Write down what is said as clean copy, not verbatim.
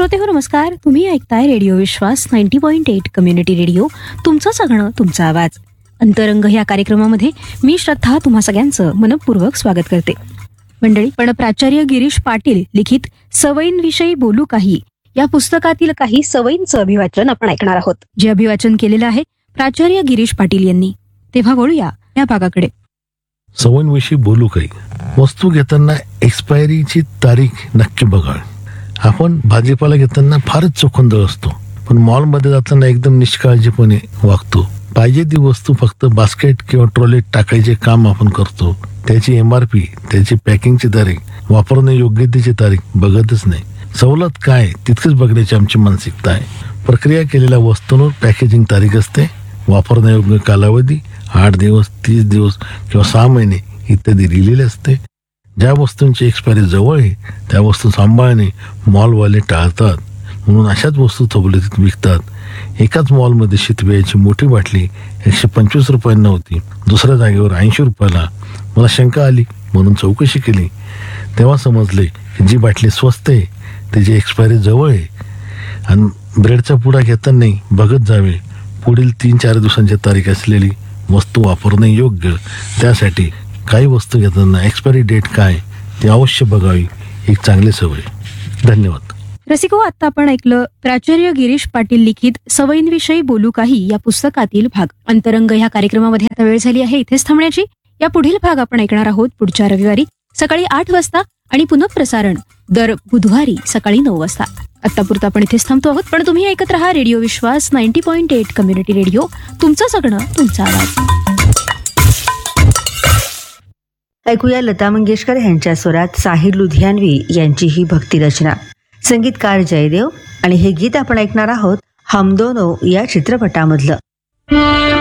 श्रोतेहो नमस्कार. तुम्ही ऐकताय रेडिओ विश्वास 90.8 कम्युनिटी रेडिओ. तुमचं सगळं तुमचा आवाज. अंतरंग या कार्यक्रमामध्ये मी श्रद्धा तुम्हा सगळ्यांचं मनपूर्वक स्वागत करते. मंडळी, पण प्राचार्य गिरीश पाटील लिखित सवयींविषयी बोलू काही या पुस्तकातील काही सवयींचं अभिवाचन आपण ऐकणार आहोत, जे अभिवाचन केलेलं आहे प्राचार्य गिरीश पाटील यांनी. तेव्हा वळूया या भागाकडे. सवयींविषयी बोलू काही. वस्तू घेताना एक्सपायरीची तारीख नक्की बघा. आपण भाजीपाला घेताना फारच चोखंदळ असतो, पण मॉलमध्ये जाताना एकदम निष्काळजीपणे वागतो. पाहिजे ती वस्तू फक्त बास्केट किंवा ट्रॉलीत टाकायचे काम आपण करतो. त्याची MRP, त्याची पॅकिंगची तारीख, वापरण्यायोग्यतेची तारीख बघतच नाही. सवलत काय तितकंच बघण्याची आमची मानसिकता आहे. प्रक्रिया केलेल्या वस्तूंवर पॅकेजिंग तारीख असते. वापरण्यायोग्य कालावधी 8 दिवस, 30 दिवस किंवा 6 महिने इत्यादी लिहिलेले असते. ज्या वस्तूंची एक्सपायरी जवळ आहे त्या वस्तू सांभाळणे मॉलवाले टाळतात, म्हणून अशाच वस्तू सवलतीत विकतात. एकाच मॉलमध्ये शीतपेयाची मोठी बाटली 125 रुपयांना होती, दुसऱ्या जागेवर 80 रुपयाला. मला शंका आली, म्हणून चौकशी केली. तेव्हा समजले की जी बाटली स्वस्त आहे त्याची एक्सपायरी जवळ आहे. आणि ब्रेडचा पुडा घेतानाही बघत जावे, पुढील 3-4 दिवसांची तारीख असलेली वस्तू वापरणे योग्य. त्यासाठी काही वस्तू घेताना एक्सपायरी डेट काय ते अवश्य बघावी, एक चांगली सवय. धन्यवाद. रसिको, आता आपण ऐकलं प्राचार्य गिरीश पाटील लिखित सवयींविषयी बोलू काही या पुस्तकातील भाग. अंतरंग या कार्यक्रमामध्ये आता वेळ झाली आहे इथेच थांबण्याची. या पुढील भाग आपण ऐकणार आहोत पुढच्या रविवारी सकाळी 8 वाजता आणि पुनःप्रसारण दर बुधवारी सकाळी 9 वाजता. आतापुरता आपण इथेच थांबतो आहोत, पण तुम्ही ऐकत राहा रेडिओ विश्वास 90.8 कम्युनिटी रेडिओ. तुमचं सगळं तुमचा आवाज. ऐकूया लता मंगेशकर यांच्या स्वरात साहिर लुधियानवी यांची ही भक्ती रचना. संगीतकार जयदेव. आणि हे गीत आपण ऐकणार आहोत हम दोनो या चित्रपटामधलं.